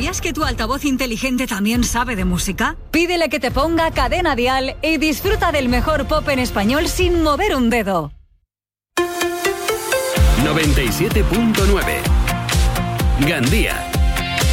¿Sabías que tu altavoz inteligente también sabe de música? Pídele que te ponga Cadena Dial y disfruta del mejor pop en español sin mover un dedo. 97.9 Gandía.